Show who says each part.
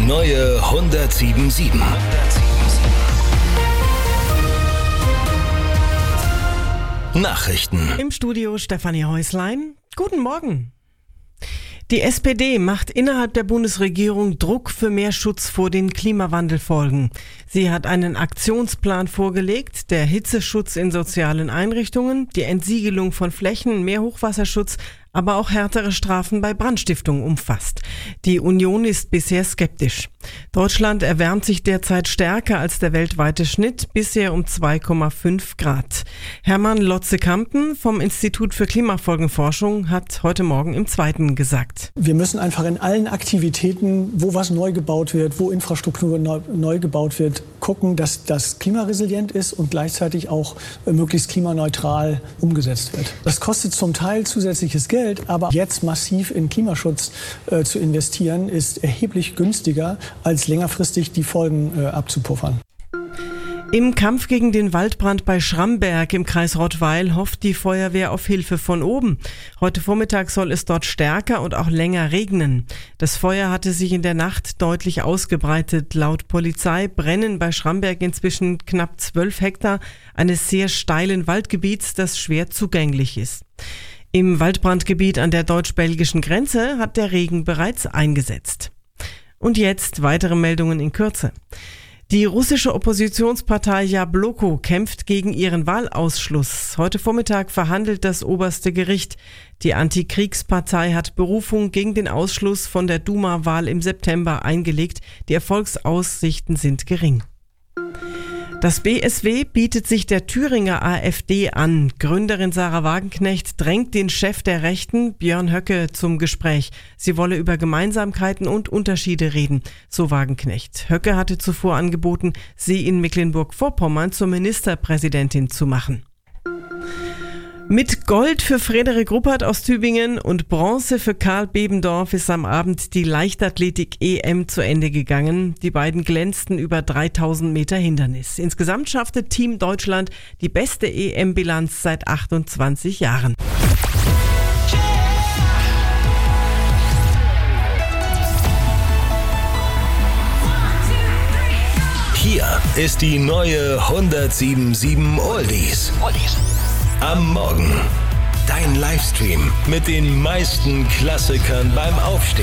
Speaker 1: neue 107.7. Nachrichten.
Speaker 2: Im Studio Stefanie Häuslein. Guten Morgen. Die SPD macht innerhalb der Bundesregierung Druck für mehr Schutz vor den Klimawandelfolgen. Sie hat einen Aktionsplan vorgelegt, der Hitzeschutz in sozialen Einrichtungen, die Entsiegelung von Flächen, mehr Hochwasserschutz, aber auch härtere Strafen bei Brandstiftung umfasst. Die Union ist bisher skeptisch. Deutschland erwärmt sich derzeit stärker als der weltweite Schnitt, bisher um 2,5 Grad. Hermann Lotze-Kampen vom Institut für Klimafolgenforschung hat heute Morgen im Zweiten gesagt.
Speaker 3: Wir müssen einfach in allen Aktivitäten, wo was neu gebaut wird, wo Infrastruktur neu gebaut wird, gucken, dass das klimaresilient ist und gleichzeitig auch möglichst klimaneutral umgesetzt wird. Das kostet zum Teil zusätzliches Geld, aber jetzt massiv in Klimaschutz zu investieren, ist erheblich günstiger, als längerfristig die Folgen abzupuffern.
Speaker 2: Im Kampf gegen den Waldbrand bei Schramberg im Kreis Rottweil hofft die Feuerwehr auf Hilfe von oben. Heute Vormittag soll es dort stärker und auch länger regnen. Das Feuer hatte sich in der Nacht deutlich ausgebreitet. Laut Polizei brennen bei Schramberg inzwischen knapp 12 Hektar eines sehr steilen Waldgebiets, das schwer zugänglich ist. Im Waldbrandgebiet an der deutsch-belgischen Grenze hat der Regen bereits eingesetzt. Und jetzt weitere Meldungen in Kürze. Die russische Oppositionspartei Jabloko kämpft gegen ihren Wahlausschluss. Heute Vormittag verhandelt das oberste Gericht. Die Antikriegspartei hat Berufung gegen den Ausschluss von der Duma-Wahl im September eingelegt. Die Erfolgsaussichten sind gering. Das BSW bietet sich der Thüringer AfD an. Gründerin Sarah Wagenknecht drängt den Chef der Rechten, Björn Höcke, zum Gespräch. Sie wolle über Gemeinsamkeiten und Unterschiede reden, so Wagenknecht. Höcke hatte zuvor angeboten, sie in Mecklenburg-Vorpommern zur Ministerpräsidentin zu machen. Mit Gold für Frederik Ruppert aus Tübingen und Bronze für Karl Bebendorf ist am Abend die Leichtathletik-EM zu Ende gegangen. Die beiden glänzten über 3000 Meter Hindernis. Insgesamt schaffte Team Deutschland die beste EM-Bilanz seit 28 Jahren.
Speaker 1: Hier ist die neue 107.7 Oldies. Am Morgen. Dein Livestream mit den meisten Klassikern beim Aufstehen.